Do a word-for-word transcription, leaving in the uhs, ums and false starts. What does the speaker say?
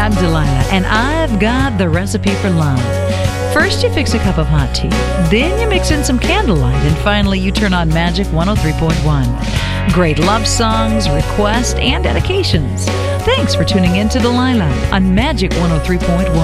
I'm Delilah, and I've got the recipe for love. First, you fix a cup of hot tea. Then you mix in some candlelight. And finally, you turn on Magic one oh three point one. Great love songs, requests, and dedications. Thanks for tuning in to Delilah on Magic one oh three point one.